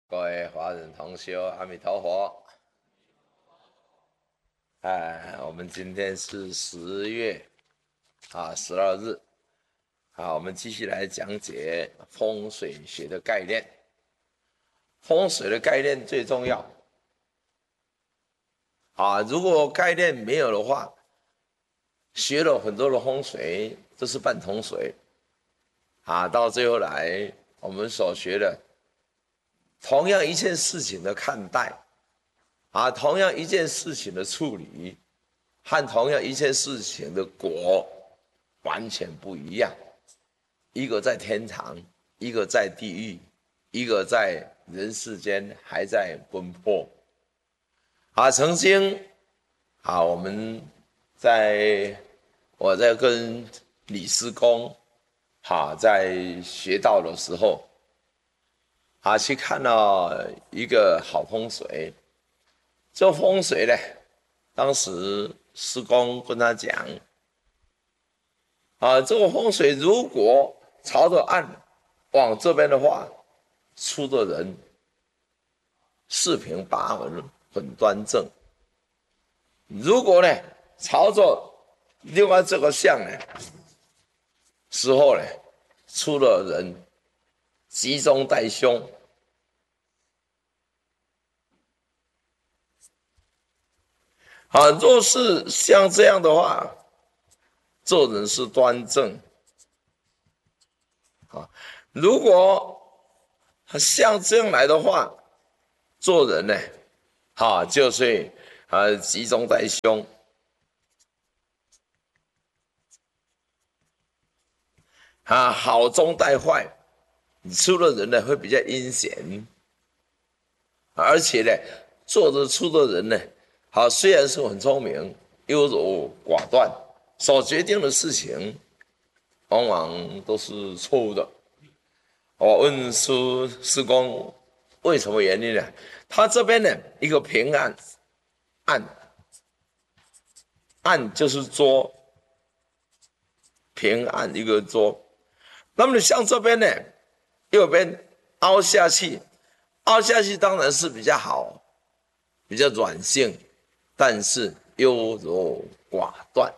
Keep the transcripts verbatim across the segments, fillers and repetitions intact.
各位华人同修，阿弥陀佛！哎，我们今天是十月啊十二日，啊，我们继续来讲解风水学的概念。风水的概念最重要啊，如果概念没有的话，学了很多的风水都是半桶水啊，到最后来我们所学的，同样一件事情的看待。啊，同样一件事情的处理，和同样一件事情的果完全不一样。一个在天堂，一个在地狱，一个在人世间还在奔波。啊，曾经啊，我们在我在跟李师公啊在学道的时候，啊去看到一个好风水。这风水呢，当时师公跟他讲，啊，这个风水如果朝着岸往这边的话，出的人四平八稳，很端正；如果呢，朝着另外这个向呢，时候呢，出的人吉中带凶。啊，若是像这样的话，做人是端正啊。如果像这样来的话，做人呢，啊，就是啊吉中带凶啊，好中带坏。你出了人呢，会比较阴险，而且呢，做得出的人呢，好虽然是很聪明，优柔寡断，所决定的事情往往都是错误的。我问师师公为什么原因呢？他这边呢一个平安暗暗就是桌，平安一个桌。那么你像这边呢，右边凹下去，凹下去当然是比较好，比较软性，但是优柔寡断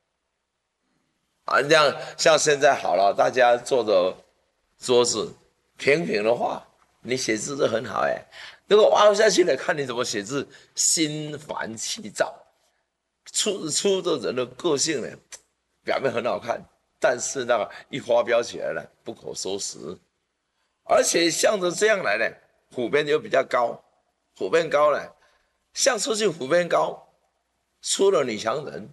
啊。这样像现在好了，大家坐的桌子平平的话，你写字都很好哎。如果凹下去了，看你怎么写字，心烦气躁。出出的人的个性呢，表面很好看，但是那个一发飙起来了，不可收拾。而且向着这样来呢，虎边又比较高，虎边高呢，向出去虎边高，出了女强人，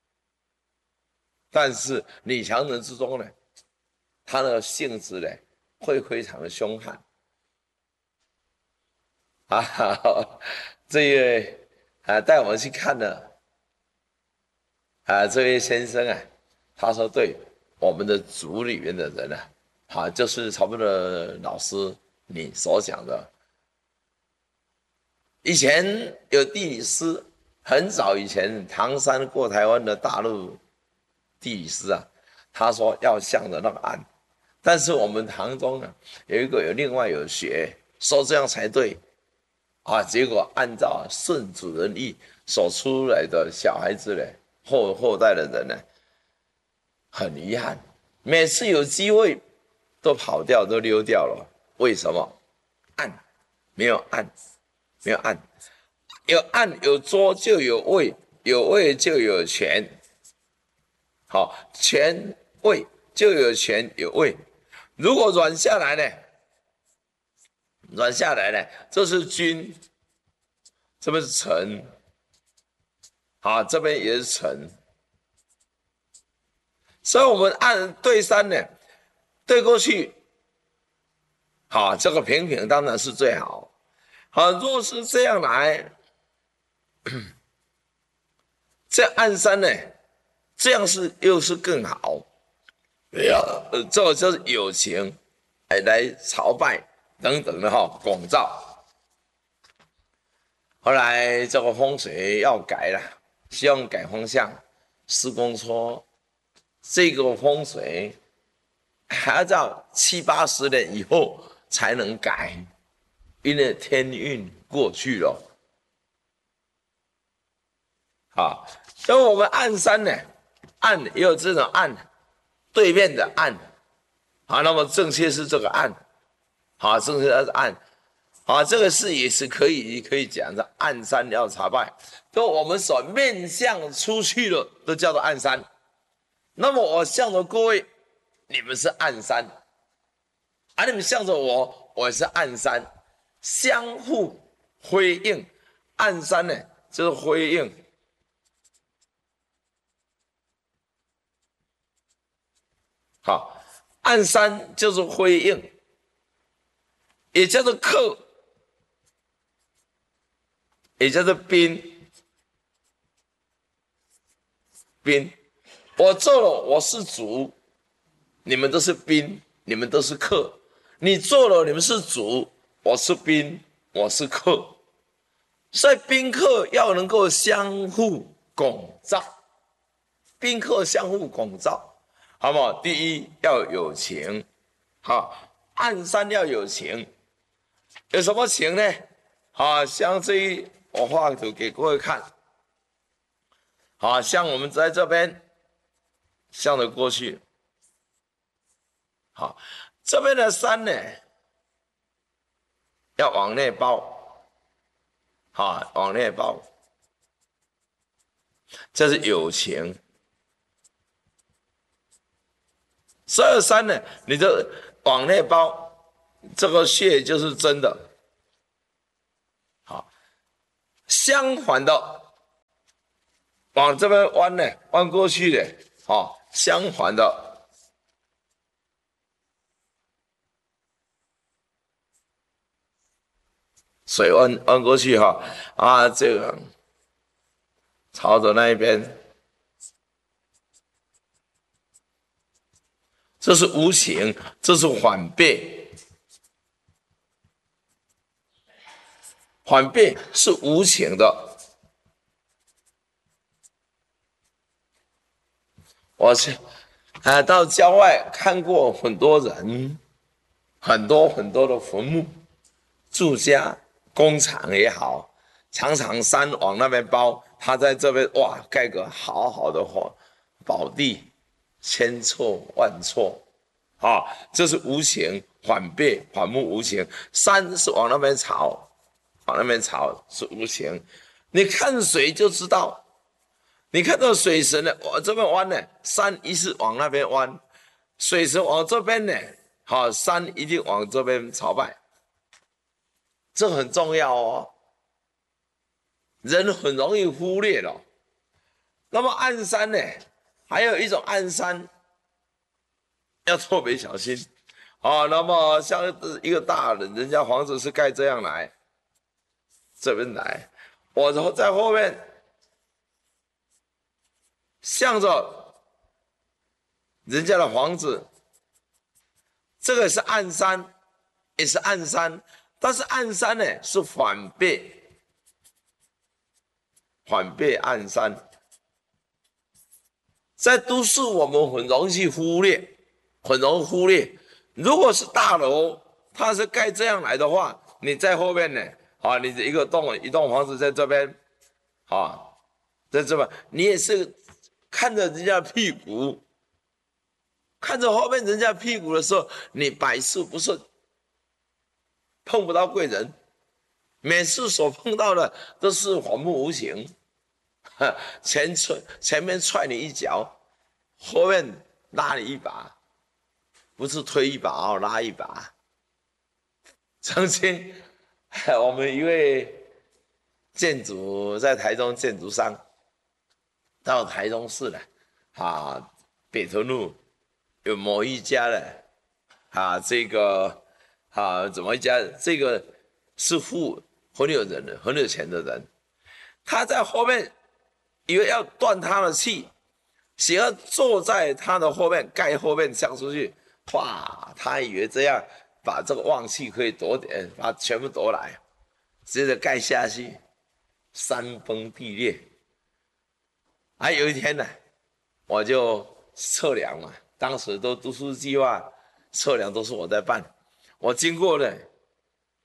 但是女强人之中呢，她的性质呢，会非常的凶悍。啊，这位啊带我们去看的啊这位先生啊，他说对，我们的组里面的人啊，啊就是差不多老师你所讲的，以前有地理师，很早以前唐山过台湾的大陆地理师啊，他说要向着那个岸，但是我们唐中呢有一个有另外有学说这样才对。啊，结果按照顺主人意所出来的小孩子呢，后后代的人呢，很遗憾，每次有机会都跑掉，都溜掉了。为什么？暗没有暗，没有暗，有暗有桌就有位，有位就有权。好，权位就有权有位。如果软下来呢？软下来呢，这是君，这边是臣，好，这边也是臣，所以我们按对三呢，对过去，好，这个平平当然是最好，好，若是这样来，这按三呢，这样是又是更好，哎呀，呃，这个就是友情，来来朝拜等等的哈，广造。后来这个风水要改了，希望改方向。施工说，这个风水还要到七八十年以后才能改因为天运过去了。好，所以我们暗山呢，暗也有这种暗，对面的暗。好，那么正确是这个暗。好，正确是暗。好，这个是也是可以可以讲的，暗山要查拜，就我们所面向出去的都叫做暗山。那么我向着各位，你们是暗山，而、啊、你们向着我，我是暗山，相互辉映。暗山呢，就是辉映。好，暗山就是辉映，也叫做克，也叫做宾。宾，我做了，我是主，你们都是宾，你们都是客。你做了，你们是主，我是宾，我是客。所以宾客要能够相互拱照，宾客相互拱照，好不好？第一要有情，好，暗山要有情，有什么情呢？好，像这一我画图给各位看，好像我们在这边向着过去，好，这边的山呢要往内包。好，往内包，这是有情。十二三呢，你就往内包，这个穴就是真的。好，相反的，往这边弯呢，弯过去的，好，相反的，水弯弯过去哈，啊，这个朝着那一边。这是无情，这是反背。反背是无情的。我是啊，到郊外看过很多人，很多很多的坟墓、住家、工厂也好，常常山往那边包，他在这边哇盖个好好的宝地。千错万错，啊，这是无情，反背反目无情。山是往那边朝，往那边朝是无情。你看水就知道，你看到水神呢，往这边弯呢，山一是往那边弯，水神往这边呢，好，山一定往这边朝拜，这很重要哦。人很容易忽略了。那么暗山呢？还有一种暗山，要特别小心啊。那么像一个大人，人家房子是盖这样来，这边来，我在后面向着人家的房子，这个是暗山，也是暗山，但是暗山呢是反背，反背暗山。在都市，我们很容易忽略，很容易忽略。如果是大楼，它是盖这样来的话，你在后面呢，啊，你一个栋一栋房子在这边，啊，在这边，你也是看着人家屁股，看着后面人家屁股的时候，你百事不顺，碰不到贵人，每次所碰到的都是反目无情。前踹前面踹你一脚，后面拉你一把，不是推一把哦，拉一把。曾经我们一位建筑在台中建筑商到台中市了，啊，北屯路有某一家的，啊，这个啊怎么一家？这个是富很有人的，很有钱的人，他在后面。以为要断他的气，想要坐在他的后面盖后面向出去，哇！他以为这样把这个旺气可以夺点，把它全部夺来，接着盖下去，山崩地裂。还有一天呢，我就测量嘛，当时都读书计划测量都是我在办，我经过了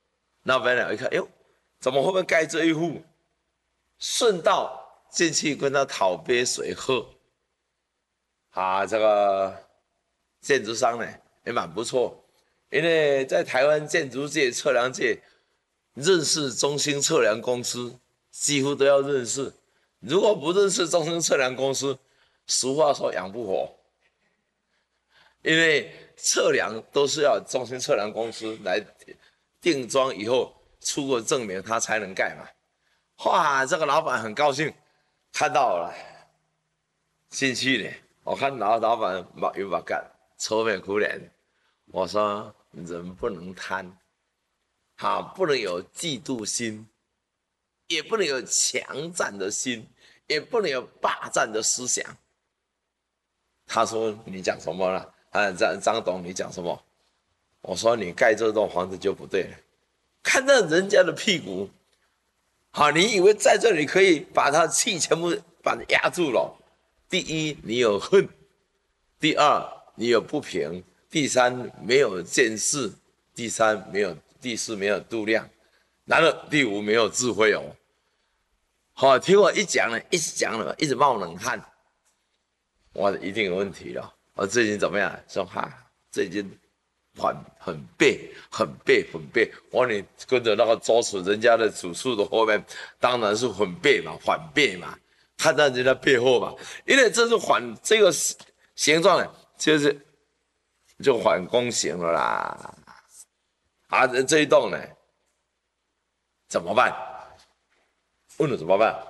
老板娘一看，哎呦，怎么会不会盖这一户？顺道进去跟他讨杯水喝。啊，这个建筑商呢也蛮不错，因为在台湾建筑界、测量界，认识中兴测量公司几乎都要认识。如果不认识中兴测量公司，俗话说养不活，因为测量都是要中兴测量公司来定桩以后出个证明，他才能盖嘛。哇，这个老板很高兴，看到了，进去呢。我看老老板把又把干，愁眉苦脸。我说人不能贪，哈，不能有嫉妒心，也不能有强占的心，也不能有霸占的思想。他说你讲什么了？啊，张张董你讲什么？我说你盖这栋房子就不对了，看到人家的屁股，好，你以为在这里可以把他的气全部把它压住了？第一，你有恨；第二，你有不平；第三，没有见识；第三，没有第四，没有度量；然后第五，没有智慧哦。好，听我一讲呢，一直讲了，一直冒冷汗，我一定有问题了。我最近怎么样？说哈，最近很很背，很背，很背。我说你跟着那个周楚人家的主数的后面，当然是很背嘛，反背嘛。看到人家背后嘛，因为这是反这个形状呢，就是就反弓形了啦。啊，这一栋呢怎么办？问了怎么办？